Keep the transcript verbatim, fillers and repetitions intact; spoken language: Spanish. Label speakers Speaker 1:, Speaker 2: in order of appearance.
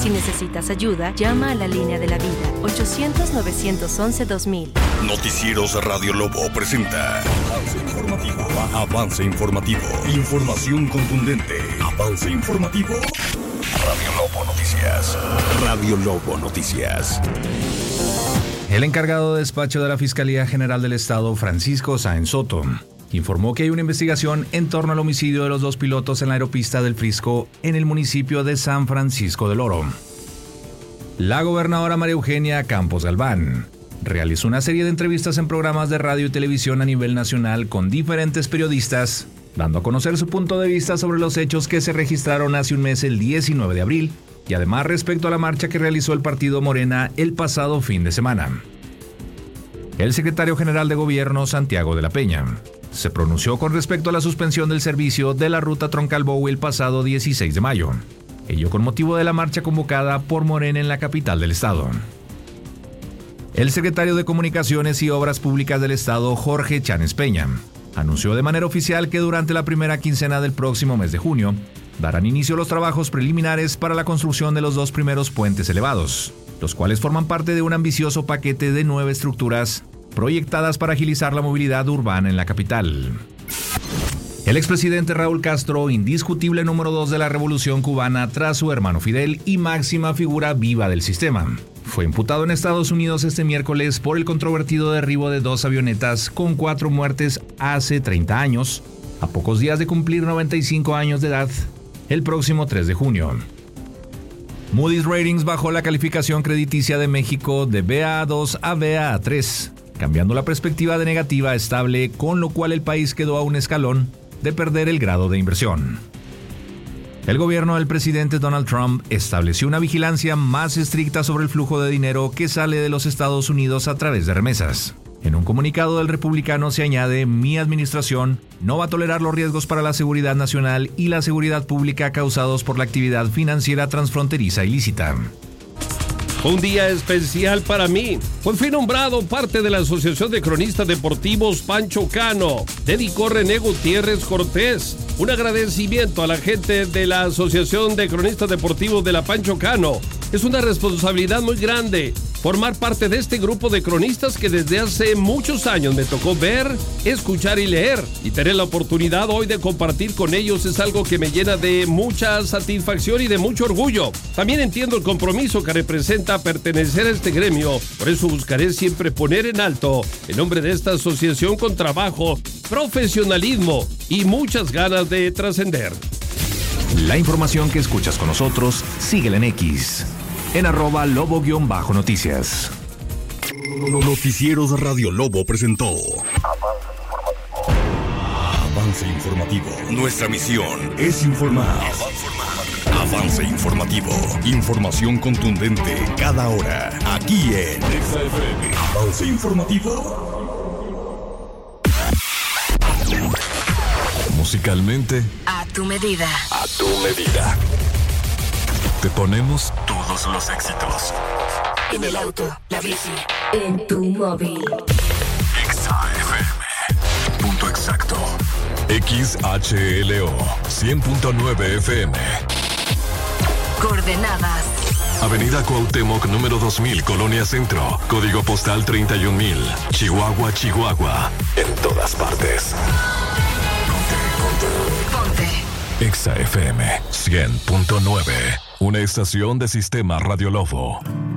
Speaker 1: Si necesitas ayuda, llama a la línea de la vida, ochocientos, novecientos once, dos mil.
Speaker 2: Noticieros Radio Lobo presenta Avance Informativo. Avance Informativo. Información contundente. Avance Informativo. Radio Lobo Noticias. Radio Lobo Noticias.
Speaker 3: El encargado de despacho de la Fiscalía General del Estado, Francisco Sáenz Soto, informó que hay una investigación en torno al homicidio de los dos pilotos en la aeropista del Frisco en el municipio de San Francisco del Oro. La gobernadora María Eugenia Campos Galván realizó una serie de entrevistas en programas de radio y televisión a nivel nacional con diferentes periodistas, dando a conocer su punto de vista sobre los hechos que se registraron hace un mes, el diecinueve de abril, y además respecto a la marcha que realizó el partido Morena el pasado fin de semana. El secretario general de Gobierno, Santiago de la Peña, se pronunció con respecto a la suspensión del servicio de la ruta Troncal-Bowie el pasado dieciséis de mayo, ello con motivo de la marcha convocada por Morena en la capital del estado. El secretario de Comunicaciones y Obras Públicas del Estado, Jorge Cháñez Peña, anunció de manera oficial que durante la primera quincena del próximo mes de junio darán inicio los trabajos preliminares para la construcción de los dos primeros puentes elevados, los cuales forman parte de un ambicioso paquete de nueve estructuras proyectadas para agilizar la movilidad urbana en la capital. El expresidente Raúl Castro, indiscutible número dos de la Revolución Cubana tras su hermano Fidel y máxima figura viva del sistema, fue imputado en Estados Unidos este miércoles por el controvertido derribo de dos avionetas con cuatro muertes hace treinta años, a pocos días de cumplir noventa y cinco años de edad, el próximo tres de junio. Moody's Ratings bajó la calificación crediticia de México de B A A dos a B A A tres, cambiando la perspectiva de negativa a estable, con lo cual el país quedó a un escalón de perder el grado de inversión. El gobierno del presidente Donald Trump estableció una vigilancia más estricta sobre el flujo de dinero que sale de los Estados Unidos a través de remesas. En un comunicado del republicano se añade: mi administración no va a tolerar los riesgos para la seguridad nacional y la seguridad pública causados por la actividad financiera transfronteriza ilícita.
Speaker 4: Un día especial para mí, pues fui nombrado parte de la Asociación de Cronistas Deportivos Pancho Cano. Dedicó René Gutiérrez Cortés. Un agradecimiento a la gente de la Asociación de Cronistas Deportivos de la Pancho Cano. Es una responsabilidad muy grande formar parte de este grupo de cronistas que desde hace muchos años me tocó ver, escuchar y leer. Y tener la oportunidad hoy de compartir con ellos es algo que me llena de mucha satisfacción y de mucho orgullo. También entiendo el compromiso que representa pertenecer a este gremio. Por eso buscaré siempre poner en alto el nombre de esta asociación con trabajo, profesionalismo y muchas ganas de trascender.
Speaker 3: La información que escuchas con nosotros, síguela en X, en arroba lobo-noticias.
Speaker 2: Noticieros Radio Lobo presentó Avance Informativo. Nuestra misión es informar. Avance Informativo. Información contundente cada hora. Aquí en Avance Informativo. Musicalmente,
Speaker 1: A tu medida.
Speaker 2: a tu medida. Te ponemos todos los éxitos.
Speaker 1: En el auto, la bici, en tu móvil.
Speaker 2: X A F M. Punto exacto. X H L O. cien punto nueve F M.
Speaker 1: Coordenadas.
Speaker 2: Avenida Cuauhtémoc, número dos mil, Colonia Centro. Código postal treinta y un mil. Chihuahua, Chihuahua. En todas partes.
Speaker 1: Ponte.
Speaker 2: X A F M cien punto nueve. Una estación de Sistema Radio Lobo.